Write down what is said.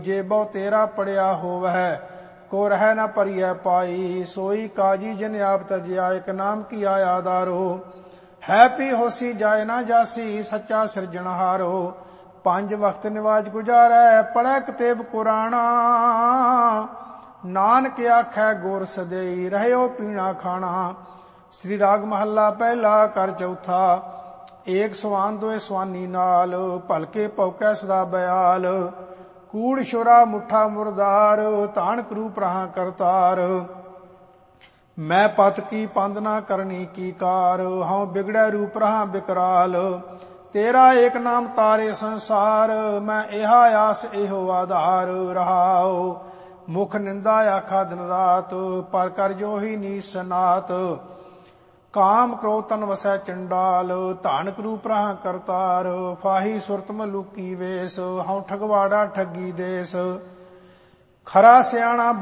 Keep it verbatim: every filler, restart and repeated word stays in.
ਜੇ ਬਹੁ ਤੇਰਾ ਪੜਿਆ ਹੋਵੈ, ਕੋ ਰਹਿ ਨ ਭਰੀਐ ਪਾਈ। ਸੋਈ ਕਾਜੀ ਜਿਨ ਆਪ ਤਜਿਆ, ਇਕ ਨਾਮ ਕੀ ਆਇਆ ਆਧਾਰੋ। ਹੈ ਪੀ ਹੋਸੀ ਜਾਏ ਨਾ ਜਾਸੀ, ਸੱਚਾ ਸਿਰਜਣਹਾਰੋ। ਪੰਜ ਵਕਤ ਨਿਵਾਜ ਗੁਜ਼ਾਰੈ, ਪੜ੍ਹੈ ਕਿਤੇਬ ਕੁਰਾਣਾ। ਨਾਨਕ ਆਖੈ ਗੁਰ ਸਦਈ, ਰਹਿਓ ਪੀਣਾ ਖਾਣਾ। ਸ੍ਰੀ ਰਾਗ ਮਹੱਲਾ ਪਹਿਲਾ ਘਰ ਚੌਥਾ। ਏਕ ਸਵਾਨ ਦੋਏ ਸਵਾਨੀ ਨਾਲ, ਭਲਕੇ ਭੌਕੈ ਸਦਾ ਬਿਆਲ। ਕੂੜ ਸ਼ੁਰਾ ਮੁੱਠਾ ਮੁਰਦਾਰ, ਧਾਨ ਕਰੂਪ ਰਹਾ ਕਰਤਾਰ। ਮੈਂ ਪਤ ਕੀ ਪੰਦ ਨਾ ਕਰਨੀ ਕੀ ਕਾਰ, ਹਉ ਬਿਗੜੈ ਰੂਪ ਰਹਾ ਬਿਕਰਾਲ। ਤੇਰਾ ਏਕ ਨਾਮ ਤਾਰੇ ਸੰਸਾਰ, ਮੈਂ ਇਹਾ ਆਸ ਇਹੋ ਆਧਾਰ। ਰਹਾਉ ਮੁਖ ਨਿੰਦਾ ਆਖਾ ਦਿਨ ਰਾਤ, ਪਰ ਕਰ ਜੋ ਹੀ ਨੀਸ ਸਨਾਤ। ਕਾਮ ਕ੍ਰੋਧ ਤਨ ਵਸੈ ਚੰਡਾਲ, ਧਾਨ ਕਰੂਪ ਰਹਾ ਕਰਤਾਰ। ਫਾਹੀ ਸੁਰਤ ਮਲੂਕੀ ਵੇਸ, ਹਉ ਠਗਵਾੜਾ ਠੱਗੀ ਦੇਸ। ਖਰਾ ਸਿਆਣਾ